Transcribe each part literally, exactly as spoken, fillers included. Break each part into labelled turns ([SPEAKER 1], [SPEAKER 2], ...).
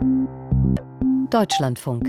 [SPEAKER 1] Deutschlandfunk.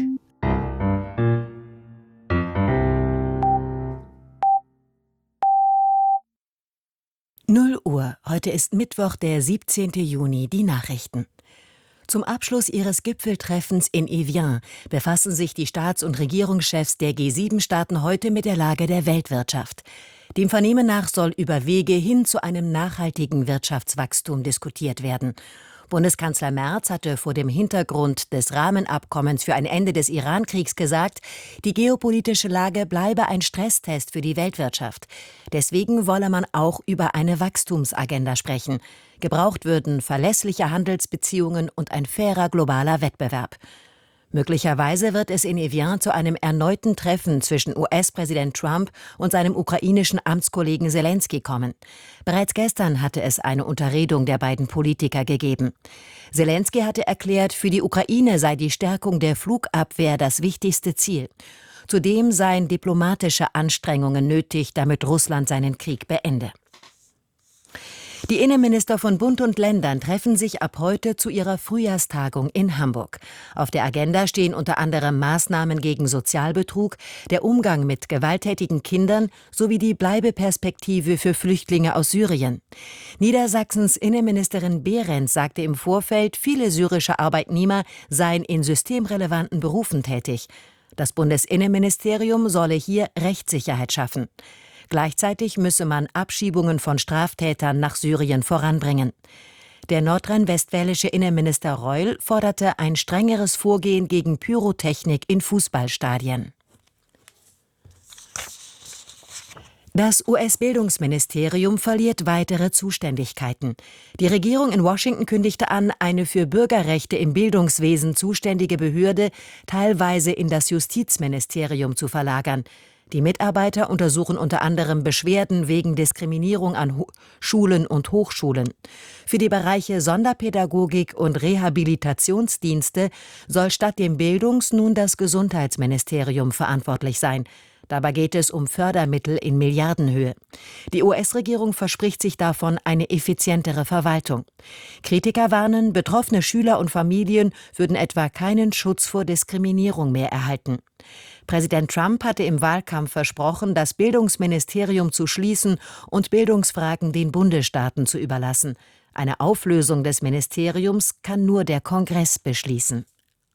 [SPEAKER 2] null Uhr. Heute ist Mittwoch, der siebzehnten Juni. Die Nachrichten. Zum Abschluss ihres Gipfeltreffens in Evian befassen sich die Staats- und Regierungschefs der G sieben Staaten heute mit der Lage der Weltwirtschaft. Dem Vernehmen nach soll über Wege hin zu einem nachhaltigen Wirtschaftswachstum diskutiert werden. Bundeskanzler Merz hatte vor dem Hintergrund des Rahmenabkommens für ein Ende des Iran-Kriegs gesagt, die geopolitische Lage bleibe ein Stresstest für die Weltwirtschaft. Deswegen wolle man auch über eine Wachstumsagenda sprechen. Gebraucht würden verlässliche Handelsbeziehungen und ein fairer globaler Wettbewerb. Möglicherweise wird es in Evian zu einem erneuten Treffen zwischen U S-Präsident Trump und seinem ukrainischen Amtskollegen Selenskyj kommen. Bereits gestern hatte es eine Unterredung der beiden Politiker gegeben. Selenskyj hatte erklärt, für die Ukraine sei die Stärkung der Flugabwehr das wichtigste Ziel. Zudem seien diplomatische Anstrengungen nötig, damit Russland seinen Krieg beende. Die Innenminister von Bund und Ländern treffen sich ab heute zu ihrer Frühjahrstagung in Hamburg. Auf der Agenda stehen unter anderem Maßnahmen gegen Sozialbetrug, der Umgang mit gewalttätigen Kindern sowie die Bleibeperspektive für Flüchtlinge aus Syrien. Niedersachsens Innenministerin Behrens sagte im Vorfeld, viele syrische Arbeitnehmer seien in systemrelevanten Berufen tätig. Das Bundesinnenministerium solle hier Rechtssicherheit schaffen. Gleichzeitig müsse man Abschiebungen von Straftätern nach Syrien voranbringen. Der nordrhein-westfälische Innenminister Reul forderte ein strengeres Vorgehen gegen Pyrotechnik in Fußballstadien. Das U S-Bildungsministerium verliert weitere Zuständigkeiten. Die Regierung in Washington kündigte an, eine für Bürgerrechte im Bildungswesen zuständige Behörde teilweise in das Justizministerium zu verlagern. Die Mitarbeiter untersuchen unter anderem Beschwerden wegen Diskriminierung an Ho- Schulen und Hochschulen. Für die Bereiche Sonderpädagogik und Rehabilitationsdienste soll statt dem Bildungs- nun das Gesundheitsministerium verantwortlich sein. Dabei geht es um Fördermittel in Milliardenhöhe. Die U S-Regierung verspricht sich davon eine effizientere Verwaltung. Kritiker warnen, betroffene Schüler und Familien würden etwa keinen Schutz vor Diskriminierung mehr erhalten. Präsident Trump hatte im Wahlkampf versprochen, das Bildungsministerium zu schließen und Bildungsfragen den Bundesstaaten zu überlassen. Eine Auflösung des Ministeriums kann nur der Kongress beschließen.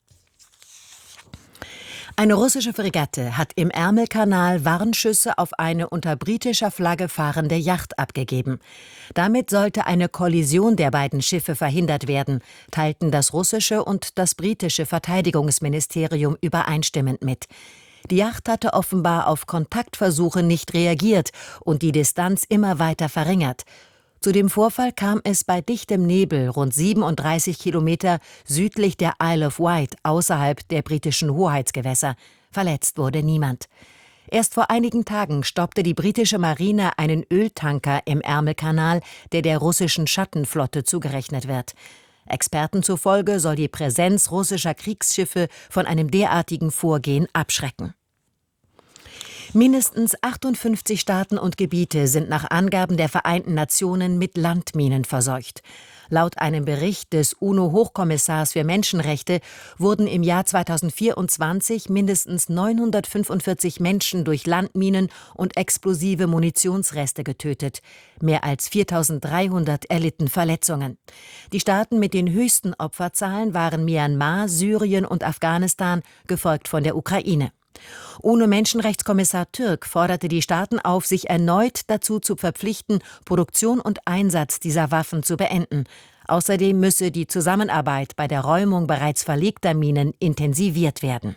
[SPEAKER 2] Eine russische Fregatte hat im Ärmelkanal Warnschüsse auf eine unter britischer Flagge fahrende Yacht abgegeben. Damit sollte eine Kollision der beiden Schiffe verhindert werden, teilten das russische und das britische Verteidigungsministerium übereinstimmend mit. Die Yacht hatte offenbar auf Kontaktversuche nicht reagiert und die Distanz immer weiter verringert. Zu dem Vorfall kam es bei dichtem Nebel rund siebenunddreißig Kilometer südlich der Isle of Wight außerhalb der britischen Hoheitsgewässer. Verletzt wurde niemand. Erst vor einigen Tagen stoppte die britische Marine einen Öltanker im Ärmelkanal, der der russischen Schattenflotte zugerechnet wird. Experten zufolge soll die Präsenz russischer Kriegsschiffe von einem derartigen Vorgehen abschrecken. Mindestens achtundfünfzig Staaten und Gebiete sind nach Angaben der Vereinten Nationen mit Landminen verseucht. Laut einem Bericht des UNO-Hochkommissars für Menschenrechte wurden im Jahr zweitausendvierundzwanzig mindestens neunhundertfünfundvierzig Menschen durch Landminen und explosive Munitionsreste getötet. Mehr als viertausenddreihundert erlitten Verletzungen. Die Staaten mit den höchsten Opferzahlen waren Myanmar, Syrien und Afghanistan, gefolgt von der Ukraine. UNO-Menschenrechtskommissar Türk forderte die Staaten auf, sich erneut dazu zu verpflichten, Produktion und Einsatz dieser Waffen zu beenden. Außerdem müsse die Zusammenarbeit bei der Räumung bereits verlegter Minen intensiviert werden.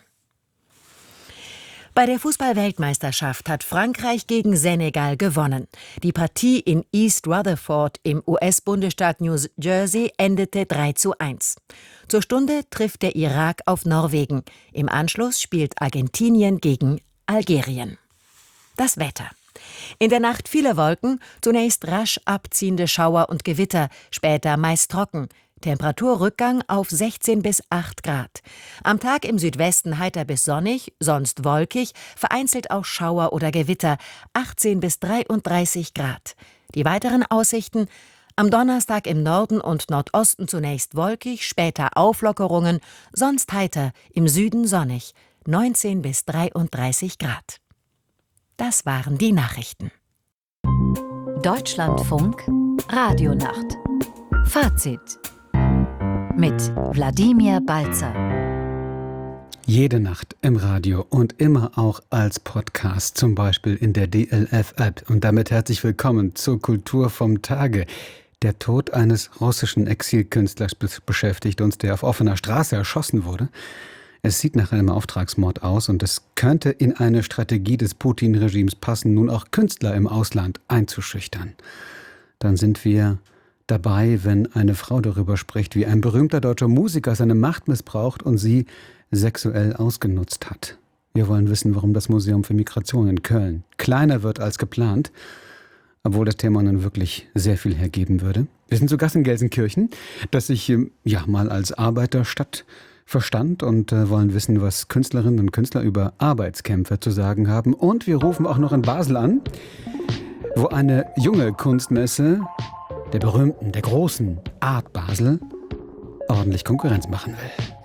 [SPEAKER 2] Bei der Fußball-Weltmeisterschaft hat Frankreich gegen Senegal gewonnen. Die Partie in East Rutherford im U S-Bundesstaat New Jersey endete drei zu eins. Zur Stunde trifft der Irak auf Norwegen. Im Anschluss spielt Argentinien gegen Algerien. Das Wetter. In der Nacht viele Wolken, zunächst rasch abziehende Schauer und Gewitter, später meist trocken. Temperaturrückgang auf sechzehn bis acht Grad. Am Tag im Südwesten heiter bis sonnig, sonst wolkig, vereinzelt auch Schauer oder Gewitter, achtzehn bis dreiunddreißig Grad. Die weiteren Aussichten: Am Donnerstag im Norden und Nordosten zunächst wolkig, später Auflockerungen, sonst heiter, im Süden sonnig, neunzehn bis dreiunddreißig Grad. Das waren die Nachrichten.
[SPEAKER 1] Deutschlandfunk Radionacht. Fazit mit Wladimir Balzer.
[SPEAKER 3] Jede Nacht im Radio und immer auch als Podcast, zum Beispiel in der D L F-App. Und damit herzlich willkommen zur Kultur vom Tage. Der Tod eines russischen Exilkünstlers beschäftigt uns, der auf offener Straße erschossen wurde. Es sieht nach einem Auftragsmord aus und es könnte in eine Strategie des Putin-Regimes passen, nun auch Künstler im Ausland einzuschüchtern. Dann sind wir dabei, wenn eine Frau darüber spricht, wie ein berühmter deutscher Musiker seine Macht missbraucht und sie sexuell ausgenutzt hat. Wir wollen wissen, warum das Museum für Migration in Köln kleiner wird als geplant, obwohl das Thema nun wirklich sehr viel hergeben würde. Wir sind zu Gast in Gelsenkirchen, das sich ja mal als Arbeiterstadt verstand, und äh, wollen wissen, was Künstlerinnen und Künstler über Arbeitskämpfe zu sagen haben. Und wir rufen auch noch in Basel an, wo eine junge Kunstmesse der berühmten, der großen Art Basel ordentlich Konkurrenz machen will.